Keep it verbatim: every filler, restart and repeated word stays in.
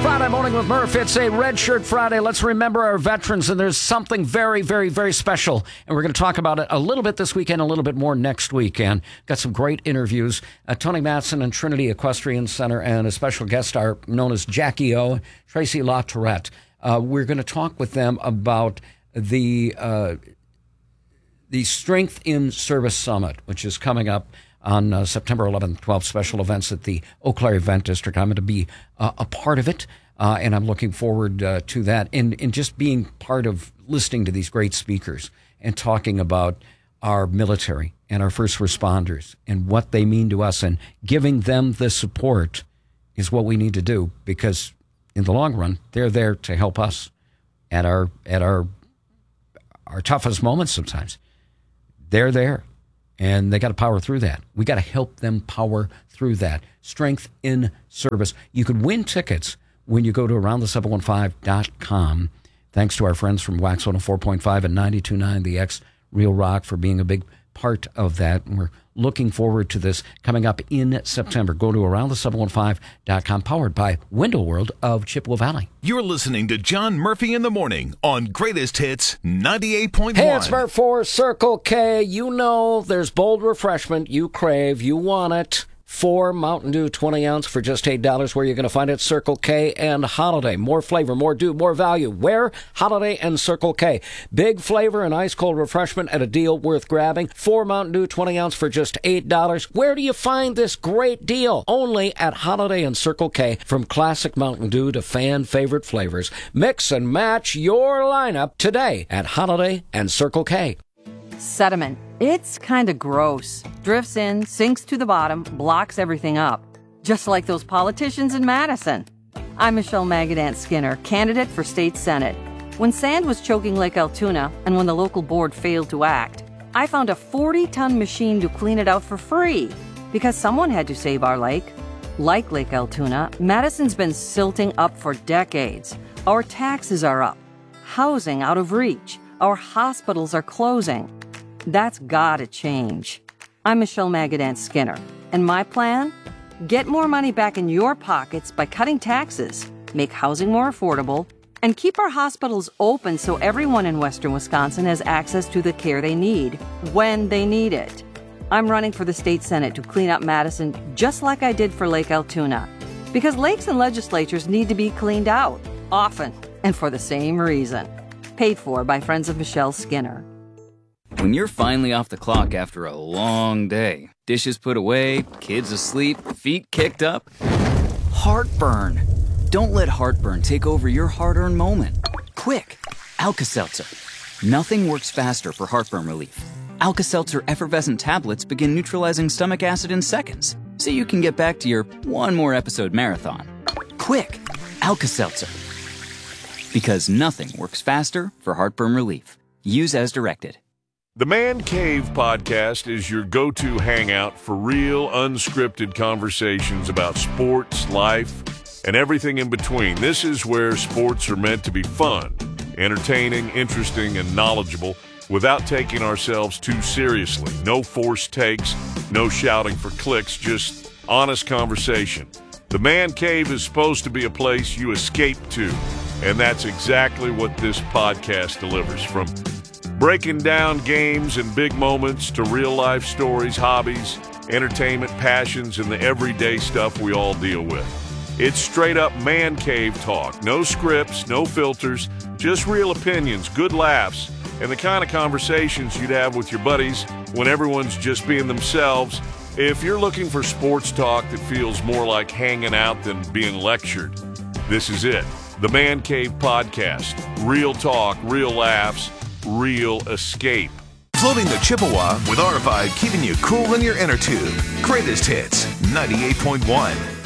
Friday Morning with Murph. It's a Red Shirt Friday. Let's remember our veterans, and there's something very, very, very special. And we're going to talk about it a little bit this weekend, a little bit more next week. And got some great interviews. Uh, Tony Matson and Trinity Equestrian Center, and a special guest star known as Jackie O, Tracy LaTourette. Uh, we're going to talk with them about the uh, the Strength in Service Summit, which is coming up on uh, September eleventh, twelfth, special events at the Eau Claire Event District. I'm going to be uh, a part of it, uh, and I'm looking forward uh, to that, and, and just being part of listening to these great speakers and talking about our military and our first responders and what they mean to us, and giving them the support is what we need to do, because in the long run, they're there to help us at our at our our toughest moments sometimes. They're there. And they got to power through that. We got to help them power through that. Strength in Service. You could win tickets when you go to around the seven one five dot com. Thanks to our friends from Wax one oh four point five and ninety-two point nine The X Real Rock for being a big part of that. And we're looking forward to this coming up in September. Go to around the seven one five dot com, powered by Window World of Chippewa Valley. You're listening to John Murphy in the Morning on Greatest Hits ninety-eight point one. Hey, it's Murph for Circle K. You know there's bold refreshment you crave. You want it. Four Mountain Dew twenty ounce for just eight dollars. Where you're going to find it? Circle K and Holiday. More flavor, more dew, more value. Where? Holiday and Circle K. Big flavor and ice cold refreshment at a deal worth grabbing. Four Mountain Dew twenty ounce for just eight dollars. Where do you find this great deal? Only at Holiday and Circle K. From classic Mountain Dew to fan favorite flavors. Mix and match your lineup today at Holiday and Circle K. Sediment. It's kind of gross. Drifts in, sinks to the bottom, blocks everything up. Just like those politicians in Madison. I'm Michelle Magadant Skinner, candidate for state senate. When sand was choking Lake Altoona, and when the local board failed to act, I found a forty-ton machine to clean it out for free, because someone had to save our lake. Like Lake Altoona, Madison's been silting up for decades. Our taxes are up. Housing out of reach. Our hospitals are closing. That's gotta change. I'm Michelle Magadant Skinner, and my plan? Get more money back in your pockets by cutting taxes, make housing more affordable, and keep our hospitals open so everyone in Western Wisconsin has access to the care they need, when they need it. I'm running for the state senate to clean up Madison just like I did for Lake Altoona, because lakes and legislatures need to be cleaned out, often, and for the same reason. Paid for by Friends of Michelle Skinner. When you're finally off the clock after a long day, dishes put away, kids asleep, feet kicked up, heartburn. Don't let heartburn take over your hard-earned moment. Quick, Alka-Seltzer. Nothing works faster for heartburn relief. Alka-Seltzer effervescent tablets begin neutralizing stomach acid in seconds, so you can get back to your one more episode marathon. Quick, Alka-Seltzer. Because nothing works faster for heartburn relief. Use as directed. The Man Cave podcast is your go-to hangout for real, unscripted conversations about sports, life, and everything in between. This is where sports are meant to be fun, entertaining, interesting, and knowledgeable without taking ourselves too seriously. No forced takes, no shouting for clicks, just honest conversation. The Man Cave is supposed to be a place you escape to, and that's exactly what this podcast delivers. From breaking down games and big moments to real-life stories, hobbies, entertainment, passions, and the everyday stuff we all deal with. It's straight-up man cave talk. No scripts, no filters, just real opinions, good laughs, and the kind of conversations you'd have with your buddies when everyone's just being themselves. If you're looking for sports talk that feels more like hanging out than being lectured, this is it. The Man Cave Podcast. Real talk, real laughs, real escape. Floating the Chippewa with R five, keeping you cool in your inner tube. Greatest Hits ninety-eight point one.